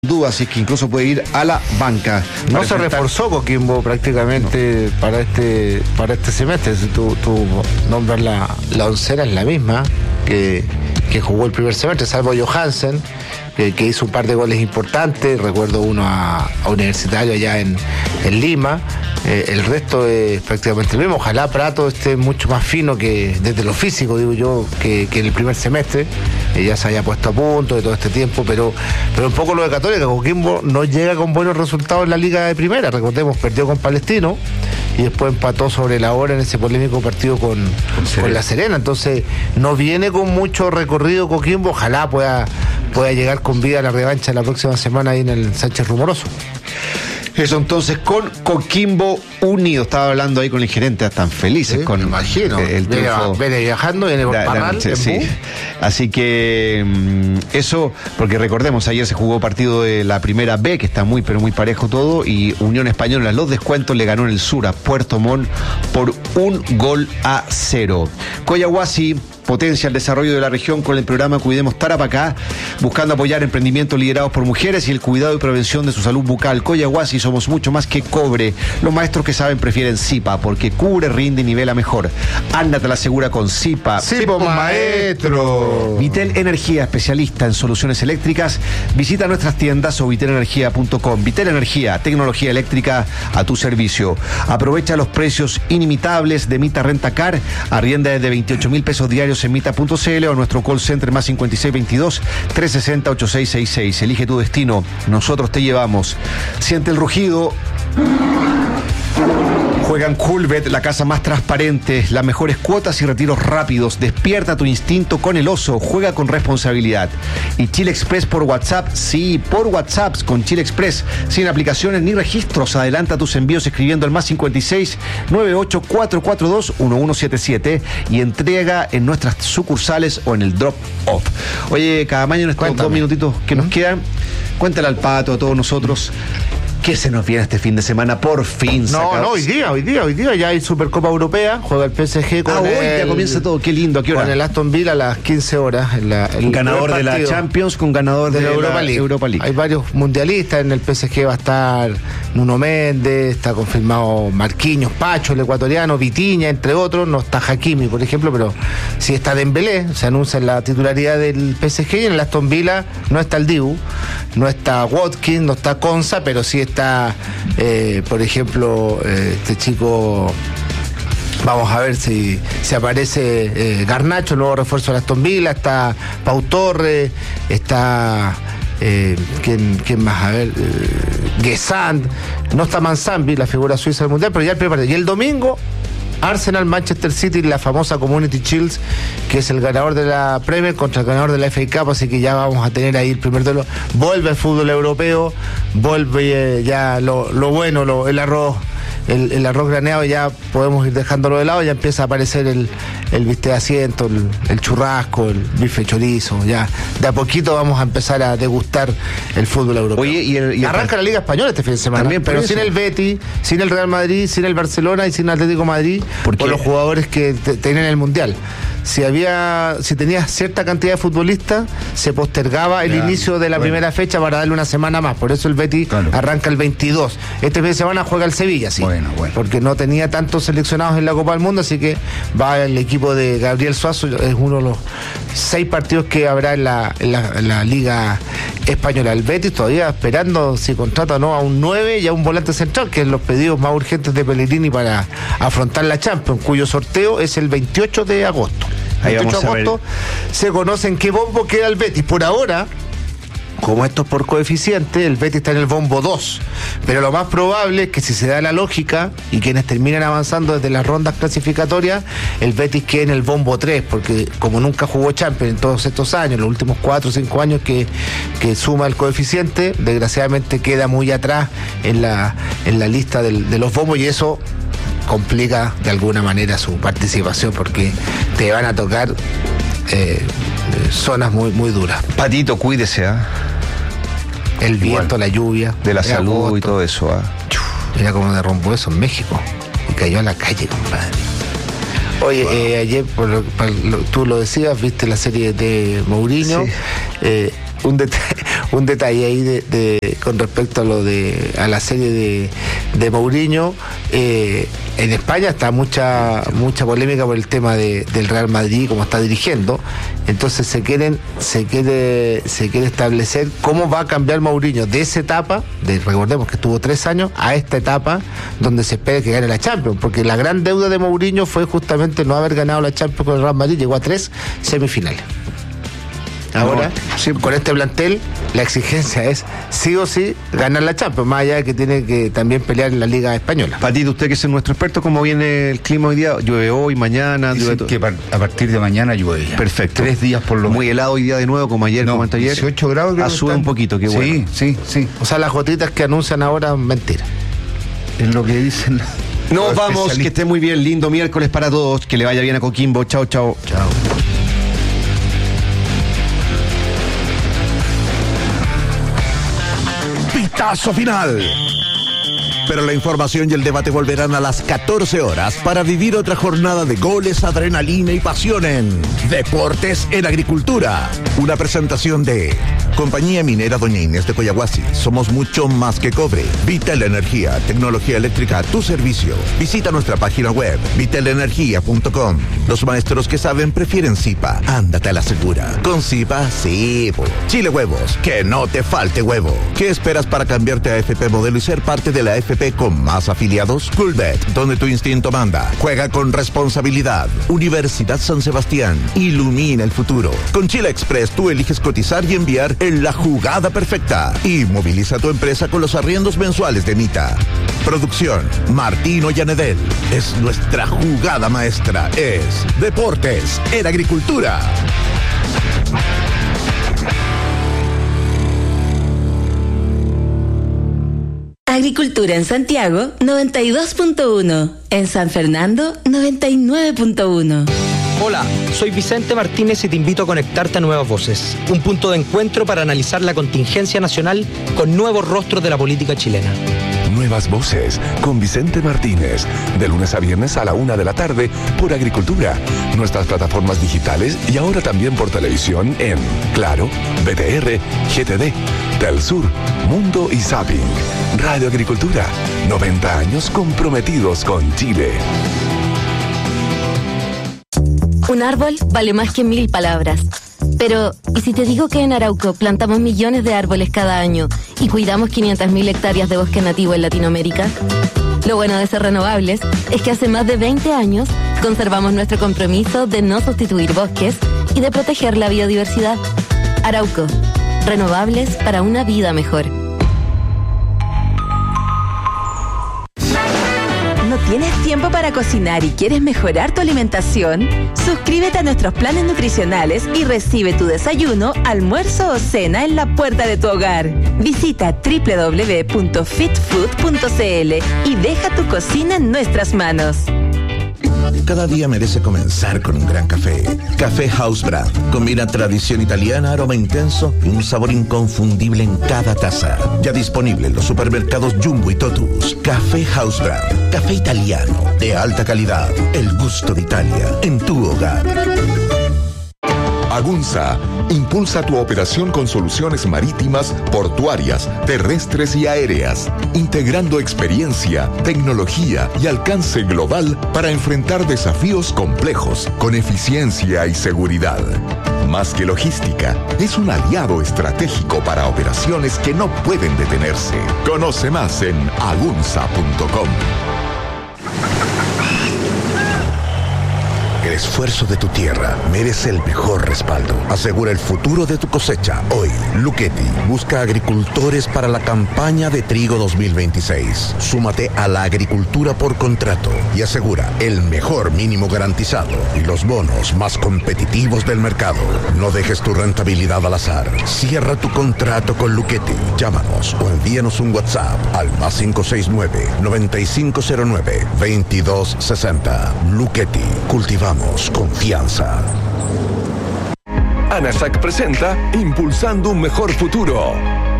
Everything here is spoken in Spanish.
dudas, si es que incluso puede ir a la banca. No se reforzó Coquimbo prácticamente para este semestre. Si tú nombras la oncena, es la misma que jugó el primer semestre, salvo Johansen, que hizo un par de goles importantes. Recuerdo uno a Universitario allá en Lima. El resto es prácticamente lo mismo. Ojalá Prato esté mucho más fino que desde lo físico, digo yo, que en el primer semestre. Ya se haya puesto a punto de todo este tiempo, pero un poco lo de Católica. Coquimbo no llega con buenos resultados en la Liga de Primera. Recordemos, perdió con Palestino y después empató sobre la hora en ese polémico partido con La Serena. Entonces no viene con mucho recorrido Coquimbo. Ojalá pueda llegar con vida a la revancha la próxima semana ahí en el Sánchez Rumoroso. Eso entonces con Coquimbo Unido. Estaba hablando ahí con el gerente, están felices, sí, con me imagino. El triunfo. Viene viajando, viene por Parral, sí. Así que eso, porque recordemos, ayer se jugó partido de la primera B, que está muy, pero muy parejo todo, y Unión Española, los descuentos, le ganó en el sur a Puerto Montt por 1-0. Coyahuasi potencia el desarrollo de la región con el programa Cuidemos Tarapacá, buscando apoyar emprendimientos liderados por mujeres y el cuidado y prevención de su salud bucal. Coyahuasi, somos mucho más que cobre. Los maestros que saben prefieren Zipa, porque cubre, rinde y nivela mejor. Ándate a la segura con Zipa. Zipa, maestro. Vitel Energía, especialista en soluciones eléctricas. Visita nuestras tiendas o vitelenergia.com. Vitel Energía, tecnología eléctrica a tu servicio. Aprovecha los precios inimitables de Mita Rentacar. Arrienda desde 28,000 pesos diarios en mita.cl o nuestro call center más 5622-360-8666. Elige tu destino, nosotros te llevamos. Siente el rugido. Juegan Coolbet, la casa más transparente, las mejores cuotas y retiros rápidos. Despierta tu instinto con el oso, juega con responsabilidad. Y Chile Express por WhatsApp, sí, por WhatsApp con Chile Express, sin aplicaciones ni registros. Adelanta tus envíos escribiendo al más 56-98-442-1177 y entrega en nuestras sucursales o en el drop-off. Oye, Cadamaño, en estos 2 minutitos que nos quedan, cuéntale al Pato, a todos nosotros, ¿qué se nos viene este fin de semana? Por fin. No, hoy día ya hay Supercopa Europea, juega el PSG con hoy ya comienza todo, qué lindo, ¿a qué hora? Con el Aston Villa a las 15 horas. El ganador de la Champions con ganador de la Europa League. Hay varios mundialistas, en el PSG va a estar Nuno Méndez, está confirmado Marquinhos, Pacho, el ecuatoriano, Vitinha, entre otros. No está Hakimi, por ejemplo, pero sí está Dembélé, se anuncia la titularidad del PSG, y en el Aston Villa no está el Dibu, no está Watkins, no está Konsa, pero sí está, por ejemplo, este chico. Vamos a ver si aparece Garnacho, el nuevo refuerzo de Aston Villa. Está Pau Torres, está ¿quién más? A ver, Guessant, no está Manzambi, la figura suiza del mundial, pero ya el primer partido. Y el domingo, Arsenal, Manchester City, la famosa Community Shield, que es el ganador de la Premier contra el ganador de la FA Cup, así que ya vamos a tener ahí el primer duelo. Vuelve el fútbol europeo, vuelve ya lo bueno, el arroz graneado, ya podemos ir dejándolo de lado, ya empieza a aparecer el bistec de asiento, el churrasco, el bife chorizo, ya de a poquito vamos a empezar a degustar el fútbol europeo. Oye, y arranca la Liga Española este fin de semana, también, pero sin el Betis, sin el Real Madrid, sin el Barcelona y sin el Atlético de Madrid, por los jugadores que tienen el Mundial. Si tenías cierta cantidad de futbolistas, se postergaba el inicio de la primera fecha para darle una semana más. Por eso el Betis arranca el 22. Este fin de semana juega el Sevilla, sí. Bueno. Porque no tenía tantos seleccionados en la Copa del Mundo, así que va el equipo de Gabriel Suazo. Es uno de los 6 partidos que habrá en la Liga Española. El Betis todavía esperando si contrata o no a un 9 y a un volante central, que es los pedidos más urgentes de Pellegrini para afrontar la Champions, cuyo sorteo es el 28 de agosto. Ahí vamos a ver. Se conoce en qué bombo queda el Betis. Por ahora, como esto es por coeficiente, el Betis está en el bombo 2. Pero lo más probable es que, si se da la lógica y quienes terminan avanzando desde las rondas clasificatorias, el Betis quede en el bombo 3, porque como nunca jugó Champions en todos estos años, los últimos 4 o 5 años que suma el coeficiente, desgraciadamente queda muy atrás en la lista de los bombos, y eso complica de alguna manera su participación, porque te van a tocar zonas muy, muy duras. Patito, cuídese, ¿ah? El viento, la lluvia. De la salud agosto, y todo eso, ¿ah? Mira cómo derrumbó eso en México y cayó a la calle, compadre. Oye, ayer, tú lo decías, viste la serie de Mourinho. Sí. un detalle ahí con respecto a la serie de Mourinho. En España está mucha polémica por el tema del Real Madrid, cómo está dirigiendo. Entonces se quiere establecer cómo va a cambiar Mourinho de esa etapa, recordemos que estuvo 3 años, a esta etapa donde se espera que gane la Champions, porque la gran deuda de Mourinho fue justamente no haber ganado la Champions con el Real Madrid, llegó a 3 semifinales. Ahora, sí, con este plantel, la exigencia es sí o sí ganar la Champions, más allá de que tiene que también pelear en la Liga Española. Patito, usted que es nuestro experto, ¿cómo viene el clima hoy día? ¿Llueve hoy, mañana? Dicen que a partir de mañana llueve ya. Perfecto. 3 días por lo menos. Muy helado hoy día de nuevo, como ayer, como anteayer. 18 grados. Creo sube un poquito, qué bueno. Sí. O sea, las gotitas que anuncian ahora, mentira. Es lo que dicen. Nos vamos, que esté muy bien, lindo miércoles para todos, que le vaya bien a Coquimbo. Chao. Chao. Pitazo final. Pero la información y el debate volverán a las 14 horas para vivir otra jornada de goles, adrenalina y pasión en Deportes en Agricultura. Una presentación de Compañía Minera Doña Inés de Coyahuasi. Somos mucho más que cobre. Vital Energía, tecnología eléctrica a tu servicio. Visita nuestra página web, vitalenergia.com. Los maestros que saben prefieren Zipa. Ándate a la segura. Con Zipa, sí. Chile Huevos, que no te falte huevo. ¿Qué esperas para cambiarte a FP Modelo y ser parte de la FP con más afiliados? Coolbet, donde tu instinto manda. Juega con responsabilidad. Universidad San Sebastián, ilumina el futuro. Con Chile Express tú eliges cotizar y enviar en la jugada perfecta. Y moviliza tu empresa con los arriendos mensuales de Mita. Producción, Martino Yanedel. Es nuestra jugada maestra. Es Deportes en Agricultura. Agricultura en Santiago, 92.1. En San Fernando, 99.1. Hola, soy Vicente Martínez y te invito a conectarte a Nuevas Voces, un punto de encuentro para analizar la contingencia nacional con nuevos rostros de la política chilena. Nuevas Voces con Vicente Martínez, de lunes a viernes a la 1 de la tarde por Agricultura, nuestras plataformas digitales y ahora también por televisión en Claro, BTR, GTD, Telsur, Mundo y Zapping. Radio Agricultura, 90 años comprometidos con Chile. Un árbol vale más que 1000 palabras. Pero, ¿y si te digo que en Arauco plantamos millones de árboles cada año y cuidamos 500.000 hectáreas de bosque nativo en Latinoamérica? Lo bueno de ser renovables es que hace más de 20 años conservamos nuestro compromiso de no sustituir bosques y de proteger la biodiversidad. Arauco, renovables para una vida mejor. ¿No tienes tiempo para cocinar y quieres mejorar tu alimentación? Suscríbete a nuestros planes nutricionales y recibe tu desayuno, almuerzo o cena en la puerta de tu hogar. Visita www.fitfood.cl y deja tu cocina en nuestras manos. Cada día merece comenzar con un gran café. Café House Brand. Combina tradición italiana, aroma intenso y un sabor inconfundible en cada taza. Ya disponible en los supermercados Jumbo y Totus. Café House Brand. Café italiano de alta calidad. El gusto de Italia en tu hogar. Agunza impulsa tu operación con soluciones marítimas, portuarias, terrestres y aéreas, integrando experiencia, tecnología y alcance global para enfrentar desafíos complejos con eficiencia y seguridad. Más que logística, es un aliado estratégico para operaciones que no pueden detenerse. Conoce más en agunza.com. El esfuerzo de tu tierra merece el mejor respaldo. Asegura el futuro de tu cosecha. Hoy, Luchetti busca agricultores para la campaña de trigo 2026. Súmate a la agricultura por contrato y asegura el mejor mínimo garantizado y los bonos más competitivos del mercado. No dejes tu rentabilidad al azar. Cierra tu contrato con Luchetti. Llámanos o envíanos un WhatsApp al +569-9509-2260. Luchetti. Cultivamos confianza. ANASAC presenta Impulsando un mejor futuro.